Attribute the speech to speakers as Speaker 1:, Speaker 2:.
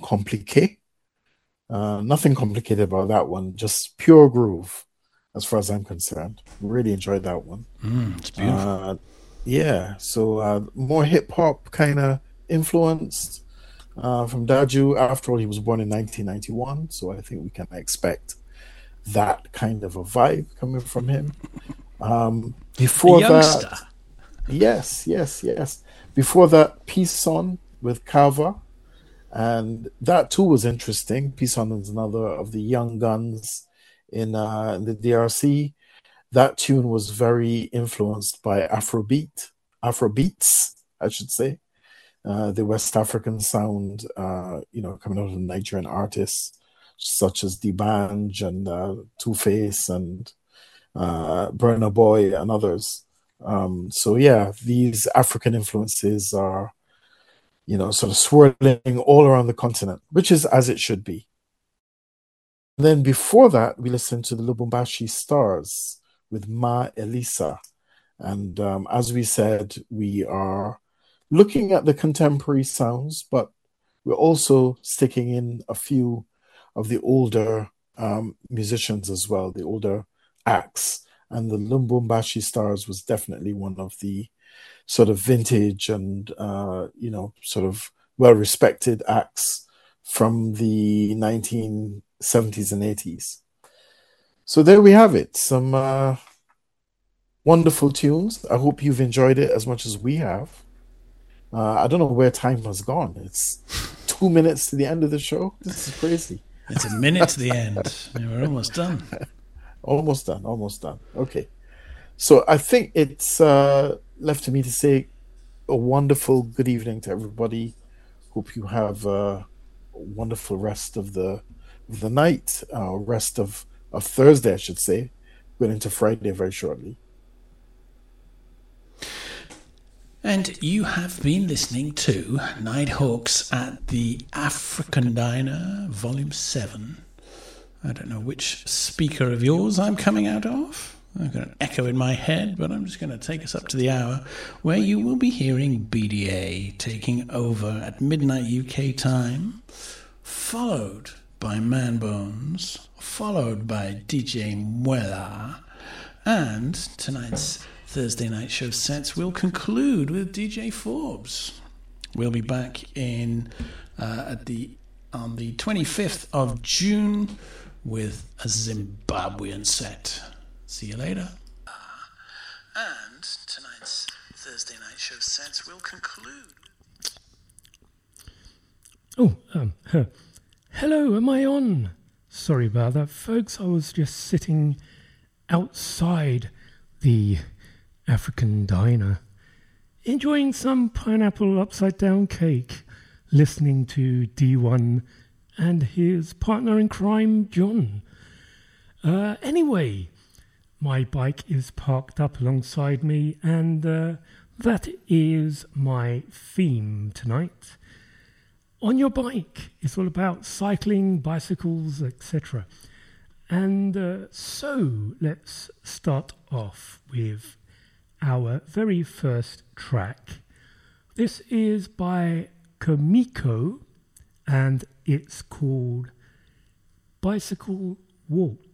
Speaker 1: compliqué. Nothing complicated about that one, just pure groove, as far as I'm concerned. Really enjoyed that one.
Speaker 2: It's beautiful.
Speaker 1: Uh, yeah, so more hip hop kind of influenced from Daju. After all, he was born in 1991, so I think we can expect that kind of a vibe coming from him.
Speaker 2: A
Speaker 1: Before
Speaker 2: youngster.
Speaker 1: that, yes, yes, yes. Before that, Peace On with Kava, and that too was interesting. Peace On is another of the young guns in the DRC. That tune was very influenced by Afrobeats, I should say, the West African sound, coming out of Nigerian artists such as D'banj and Two Face and Burna Boy and others. So yeah, these African influences are, sort of swirling all around the continent, which is as it should be. Then before that, we listened to the Lubumbashi Stars with Ma Elisa. And as we said, we are looking at the contemporary sounds, but we're also sticking in a few of the older musicians as well, the older acts. And the Lumbumbashi Stars was definitely one of the sort of vintage and, sort of well respected acts from the 1970s and 80s. So there we have it. Some wonderful tunes. I hope you've enjoyed it as much as we have. I don't know where time has gone. It's 2 minutes to the end of the show. This is crazy.
Speaker 2: It's a minute to the end. We're almost done.
Speaker 1: Almost done. Almost done. Okay. So I think it's left to me to say a wonderful good evening to everybody. Hope you have a wonderful rest of the night, rest of Thursday, I should say. Going into Friday very shortly.
Speaker 2: And you have been listening to Nighthawks at the African Diner, Volume 7. I don't know which speaker of yours I'm coming out of. I've got an echo in my head, but I'm just going to take us up to the hour where you will be hearing BDA taking over at midnight UK time, followed by Man Bones, followed by DJ Muela, and tonight's Thursday night show sets will conclude with DJ Forbes. We'll be back on the 25th of June with a Zimbabwean set. See you later. And tonight's Thursday night show sets will conclude.
Speaker 3: Oh, hello, am I on? Sorry about that, folks. I was just sitting outside the African Diner, enjoying some pineapple upside down cake, listening to D1 and his partner in crime, John. Anyway, my bike is parked up alongside me, and that is my theme tonight. On Your Bike, it's all about cycling, bicycles, etc. And so let's start off with our very first track. This is by Kamiko, and it's called Bicycle Waltz.